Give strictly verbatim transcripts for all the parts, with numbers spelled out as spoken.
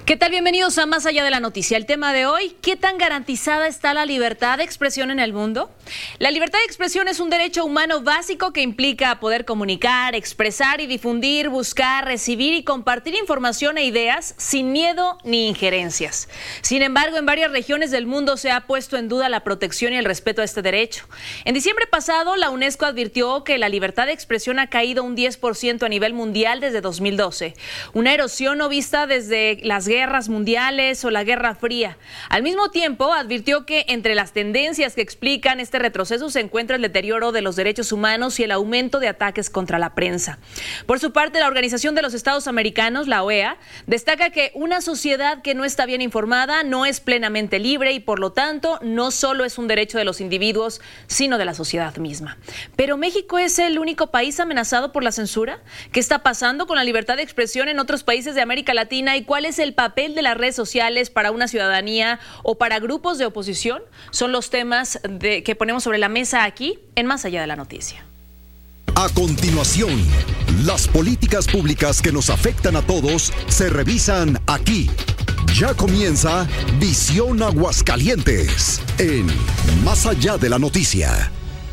¿Qué tal? Bienvenidos a Más Allá de la Noticia. El tema de hoy, ¿qué tan garantizada está la libertad de expresión en el mundo? La libertad de expresión es un derecho humano básico que implica poder comunicar, expresar y difundir, buscar, recibir y compartir información e ideas sin miedo ni injerencias. Sin embargo, en varias regiones del mundo se ha puesto en duda la protección y el respeto a este derecho. En diciembre pasado, la UNESCO advirtió que la libertad de expresión ha caído un diez por ciento a nivel mundial desde dos mil doce. Una erosión no vista desde las guerras mundiales o la Guerra Fría. Al mismo tiempo, advirtió que entre las tendencias que explican este retroceso se encuentra el deterioro de los derechos humanos y el aumento de ataques contra la prensa. Por su parte, la Organización de los Estados Americanos, la O E A, destaca que una sociedad que no está bien informada no es plenamente libre y, por lo tanto, no solo es un derecho de los individuos, sino de la sociedad misma. Pero ¿México es el único país amenazado por la censura? ¿Qué está pasando con la libertad de expresión en otros países de América Latina y cuál es el papel de las redes sociales para una ciudadanía o para grupos de oposición? Son los temas de, que ponemos sobre la mesa aquí en Más Allá de la Noticia. A continuación, las políticas públicas que nos afectan a todos se revisan aquí. Ya comienza Visión Aguascalientes en Más Allá de la Noticia.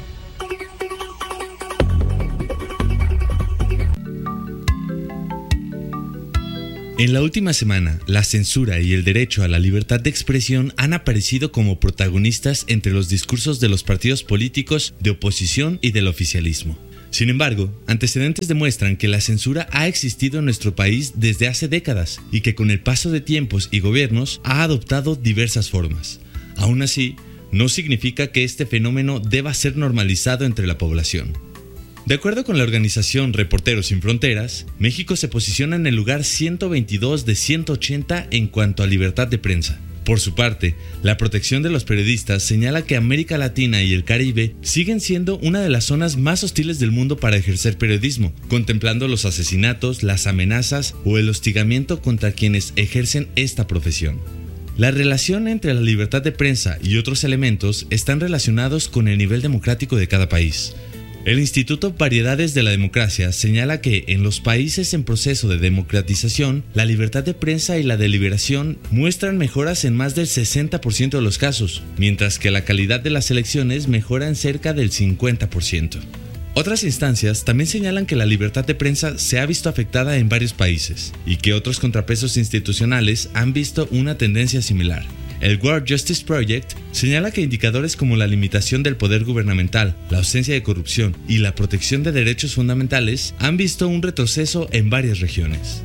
En la última semana, la censura y el derecho a la libertad de expresión han aparecido como protagonistas entre los discursos de los partidos políticos de oposición y del oficialismo. Sin embargo, antecedentes demuestran que la censura ha existido en nuestro país desde hace décadas y que con el paso de tiempos y gobiernos ha adoptado diversas formas. Aún así, no significa que este fenómeno deba ser normalizado entre la población. De acuerdo con la organización Reporteros Sin Fronteras, México se posiciona en el lugar ciento veintidós de ciento ochenta en cuanto a libertad de prensa. Por su parte, la protección de los periodistas señala que América Latina y el Caribe siguen siendo una de las zonas más hostiles del mundo para ejercer periodismo, contemplando los asesinatos, las amenazas o el hostigamiento contra quienes ejercen esta profesión. La relación entre la libertad de prensa y otros elementos están relacionados con el nivel democrático de cada país. El Instituto Variedades de la Democracia señala que en los países en proceso de democratización, la libertad de prensa y la deliberación muestran mejoras en más del sesenta por ciento de los casos, mientras que la calidad de las elecciones mejora en cerca del cincuenta por ciento. Otras instancias también señalan que la libertad de prensa se ha visto afectada en varios países y que otros contrapesos institucionales han visto una tendencia similar. El World Justice Project señala que indicadores como la limitación del poder gubernamental, la ausencia de corrupción y la protección de derechos fundamentales han visto un retroceso en varias regiones.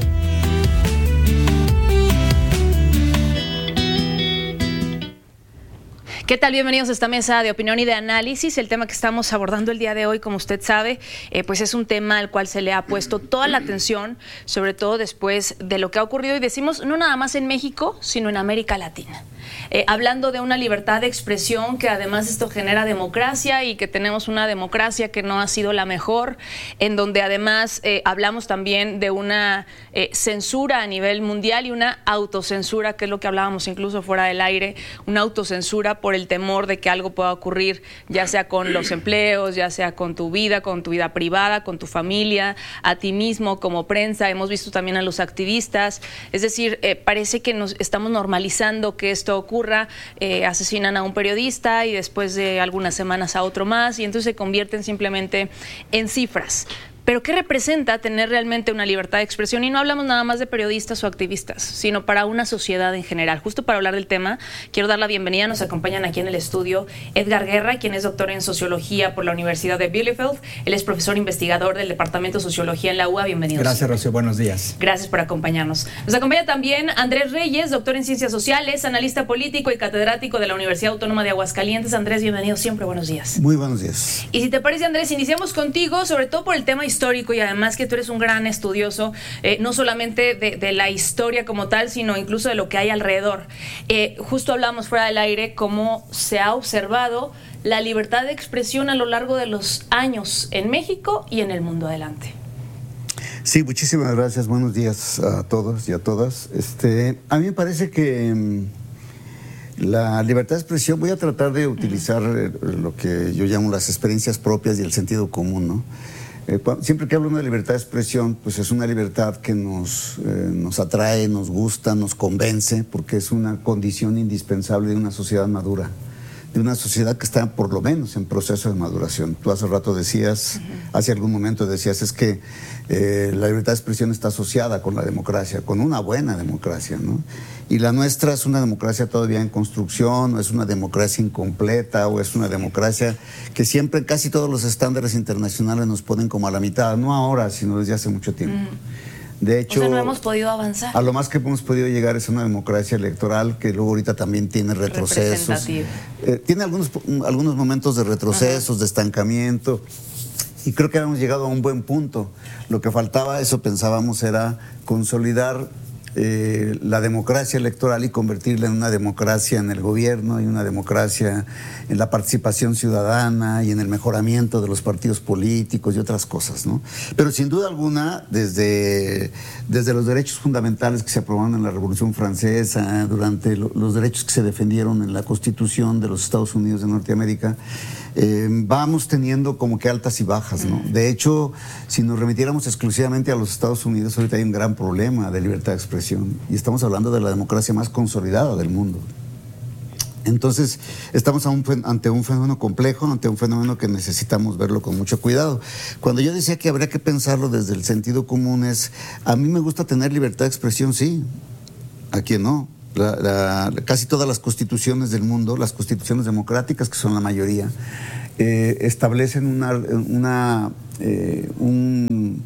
¿Qué tal? Bienvenidos a esta mesa de opinión y de análisis. El tema que estamos abordando el día de hoy, como usted sabe, eh, pues es un tema al cual se le ha puesto toda la atención, sobre todo después de lo que ha ocurrido, y decimos no nada más en México, sino en América Latina. Eh, hablando de una libertad de expresión que además esto genera democracia y que tenemos una democracia que no ha sido la mejor, en donde además eh, hablamos también de una eh, censura a nivel mundial y una autocensura, que es lo que hablábamos incluso fuera del aire, una autocensura por el temor de que algo pueda ocurrir, ya sea con los empleos, ya sea con tu vida, con tu vida privada, con tu familia, a ti mismo como prensa. Hemos visto también a los activistas, es decir, eh, parece que nos estamos normalizando que esto ocurra, eh, asesinan a un periodista y después de algunas semanas a otro más, y entonces se convierten simplemente en cifras. Pero ¿qué representa tener realmente una libertad de expresión? Y no hablamos nada más de periodistas o activistas, sino para una sociedad en general. Justo para hablar del tema, quiero dar la bienvenida. Nos acompañan aquí en el estudio Edgar Guerra, quien es doctor en Sociología por la Universidad de Bielefeld. Él es profesor investigador del Departamento de Sociología en la U A. Bienvenido. Gracias, Rocío. Buenos días. Gracias por acompañarnos. Nos acompaña también Andrés Reyes, doctor en Ciencias Sociales, analista político y catedrático de la Universidad Autónoma de Aguascalientes. Andrés, bienvenido siempre. Buenos días. Muy buenos días. Y si te parece, Andrés, iniciamos contigo, sobre todo por el tema histórico. histórico y además que tú eres un gran estudioso, eh, no solamente de, de la historia como tal, sino incluso de lo que hay alrededor. Eh, justo hablamos fuera del aire cómo se ha observado la libertad de expresión a lo largo de los años en México y en el mundo. Adelante. Sí, muchísimas gracias. Buenos días a todos y a todas. Este, a mí me parece que um, la libertad de expresión, voy a tratar de utilizar uh-huh. lo que yo llamo las experiencias propias y el sentido común, ¿no? Eh, siempre que hablo de libertad de expresión, pues es una libertad que nos, eh, nos atrae, nos gusta, nos convence, porque es una condición indispensable de una sociedad madura, de una sociedad que está por lo menos en proceso de maduración. Tú hace rato decías, uh-huh. hace algún momento decías, es que eh, la libertad de expresión está asociada con la democracia, con una buena democracia, ¿no? Y la nuestra es una democracia todavía en construcción, o es una democracia incompleta, o es una democracia que siempre, casi todos los estándares internacionales nos ponen como a la mitad, no ahora, sino desde hace mucho tiempo. Uh-huh. De hecho, o sea, no hemos podido avanzar. A lo más que hemos podido llegar es una democracia electoral que luego ahorita también tiene retrocesos. Eh, tiene algunos, algunos momentos de retrocesos, uh-huh. de estancamiento. Y creo que habíamos llegado a un buen punto. Lo que faltaba, eso pensábamos, era consolidar eh, la democracia electoral y convertirla en una democracia en el gobierno y una democracia en la participación ciudadana y en el mejoramiento de los partidos políticos y otras cosas, ¿no? Pero sin duda alguna, desde, desde los derechos fundamentales que se aprobaron en la Revolución Francesa, durante lo, los derechos que se defendieron en la Constitución de los Estados Unidos de Norteamérica, eh, vamos teniendo como que altas y bajas, ¿no? De hecho, si nos remitiéramos exclusivamente a los Estados Unidos, ahorita hay un gran problema de libertad de expresión y estamos hablando de la democracia más consolidada del mundo. Entonces, estamos a un, ante un fenómeno complejo, ante un fenómeno que necesitamos verlo con mucho cuidado. Cuando yo decía que habría que pensarlo desde el sentido común es, a mí me gusta tener libertad de expresión, sí, ¿a quién no? La, la, casi todas las constituciones del mundo, las constituciones democráticas, que son la mayoría, eh, establecen una, una, eh, un...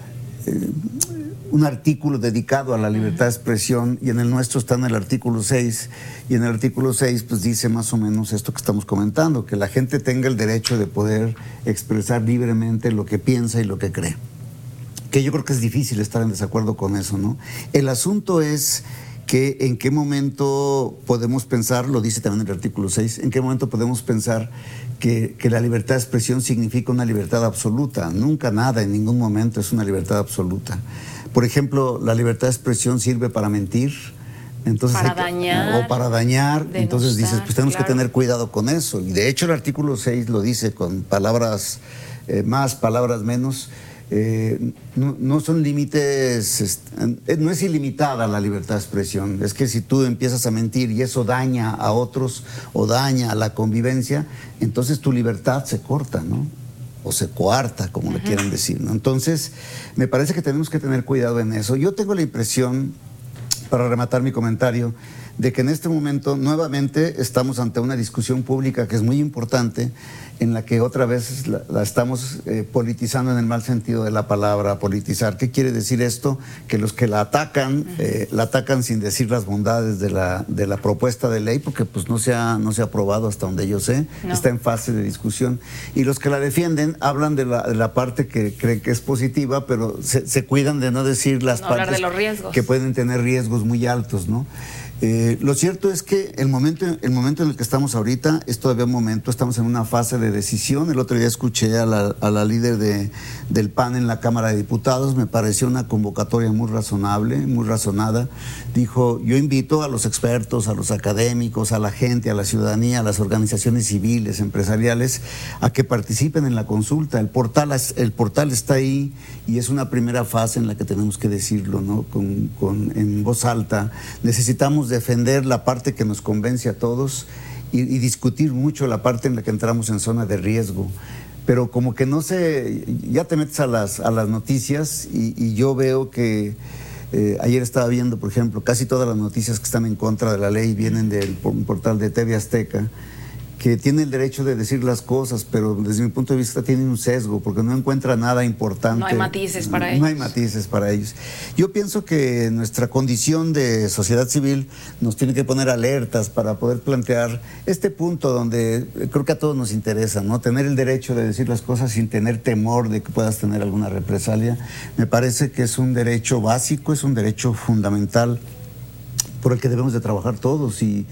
Eh, un artículo dedicado a la libertad de expresión, y en el nuestro está en el artículo seis, y en el artículo seis pues dice más o menos esto que estamos comentando, que la gente tenga el derecho de poder expresar libremente lo que piensa y lo que cree. Que yo creo que es difícil estar en desacuerdo con eso, ¿no? El asunto es que en qué momento podemos pensar, lo dice también el artículo seis, en qué momento podemos pensar que, que la libertad de expresión significa una libertad absoluta. Nunca nada, en ningún momento es una libertad absoluta. Por ejemplo, la libertad de expresión sirve para mentir, entonces para hay que, dañar, o para dañar, denostar, entonces dices, pues tenemos claro. que tener cuidado con eso. Y de hecho el artículo seis lo dice con palabras eh, más, palabras menos. Eh, no, no son límites, eh, no es ilimitada la libertad de expresión. Es que si tú empiezas a mentir y eso daña a otros o daña a la convivencia, entonces tu libertad se corta, ¿no? O se coarta, como uh-huh. le quieran decir, ¿no? Entonces, me parece que tenemos que tener cuidado en eso. Yo tengo la impresión, para rematar mi comentario, de que en este momento nuevamente estamos ante una discusión pública que es muy importante, en la que otra vez la, la estamos eh, politizando en el mal sentido de la palabra, politizar. ¿Qué quiere decir esto? Que los que la atacan, eh, la atacan sin decir las bondades de la, de la propuesta de ley, porque pues no se ha, no se ha aprobado hasta donde yo sé, no. Está en fase de discusión. Y los que la defienden hablan de la, de la parte que creen que es positiva, pero se, se cuidan de no decir las no partes de los riesgos. Que pueden tener riesgos muy altos, ¿no? Eh, lo cierto es que el momento, el momento en el que estamos ahorita es todavía un momento, estamos en una fase de decisión. El otro día escuché a la, a la líder de, del P A N en la Cámara de Diputados, me pareció una convocatoria muy razonable, muy razonada. Dijo, yo invito a los expertos, a los académicos, a la gente, a la ciudadanía, a las organizaciones civiles, empresariales, a que participen en la consulta. El portal, el portal está ahí y es una primera fase en la que tenemos que decirlo, ¿no? Con, con, en voz alta. Necesitamos defender la parte que nos convence a todos y, y discutir mucho la parte en la que entramos en zona de riesgo. Pero como que no sé, ya te metes a las, a las noticias y, y yo veo que eh, ayer estaba viendo, por ejemplo, casi todas las noticias que están en contra de la ley vienen del portal de T V Azteca, que tiene el derecho de decir las cosas, pero desde mi punto de vista tiene un sesgo, porque no encuentra nada importante. No hay matices para no, ellos. No hay matices para ellos. Yo pienso que nuestra condición de sociedad civil nos tiene que poner alertas para poder plantear este punto donde creo que a todos nos interesa, ¿no? Tener el derecho de decir las cosas sin tener temor de que puedas tener alguna represalia. Me parece que es un derecho básico, es un derecho fundamental por el que debemos de trabajar todos y,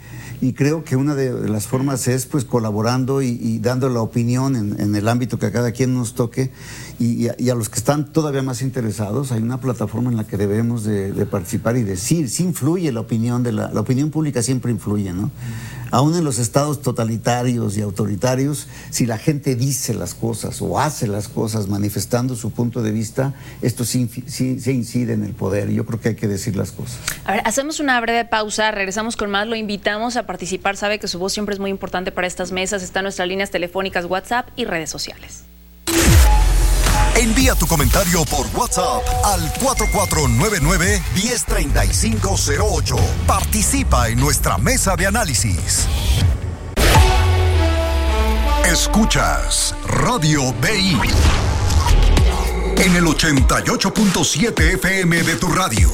Y creo que una de las formas es pues colaborando y, y dando la opinión en, en el ámbito que a cada quien nos toque. Y, y, a, y a los que están todavía más interesados, hay una plataforma en la que debemos de, de participar y decir, sí influye la opinión de la, la opinión pública siempre influye, ¿no? Aún en los estados totalitarios y autoritarios, si la gente dice las cosas o hace las cosas manifestando su punto de vista, esto sí, sí, sí incide en el poder. Yo creo que hay que decir las cosas. A ver, hacemos una breve pausa, regresamos con más, lo invitamos a participar, sabe que su voz siempre es muy importante para estas mesas, están nuestras líneas telefónicas, WhatsApp y redes sociales. Envía tu comentario por WhatsApp al cuatro cuatro nueve nueve, uno cero tres cinco cero ocho. Participa en nuestra mesa de análisis. Escuchas Radio B I en el ochenta y ocho punto siete F M de tu radio.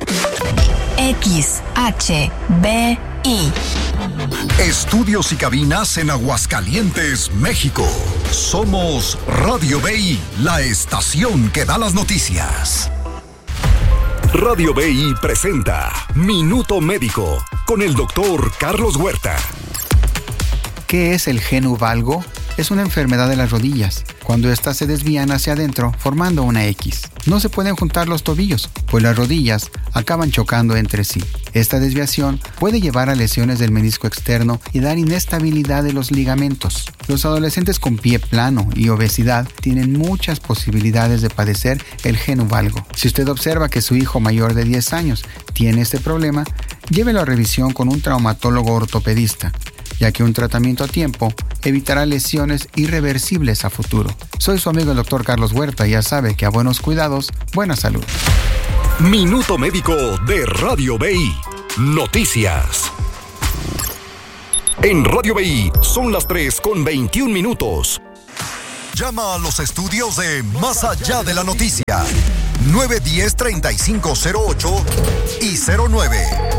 X H B I. Estudios y cabinas en Aguascalientes, México. Somos Radio B I, la estación que da las noticias. Radio B I presenta Minuto Médico con el doctor Carlos Huerta. ¿Qué es el genu valgo? Es una enfermedad de las rodillas, cuando éstas se desvían hacia adentro formando una X. No se pueden juntar los tobillos, pues las rodillas acaban chocando entre sí. Esta desviación puede llevar a lesiones del menisco externo y dar inestabilidad de los ligamentos. Los adolescentes con pie plano y obesidad tienen muchas posibilidades de padecer el genu valgo. Si usted observa que su hijo mayor de diez años tiene este problema, llévelo a revisión con un traumatólogo ortopedista, ya que un tratamiento a tiempo evitará lesiones irreversibles a futuro. Soy su amigo el doctor Carlos Huerta y ya sabe que a buenos cuidados, buena salud. Minuto Médico de Radio B I. Noticias. En Radio B I son las tres con veintiún minutos. Llama a los estudios de Más Allá de la Noticia. nueve uno cero, tres cinco cero ocho y cero nueve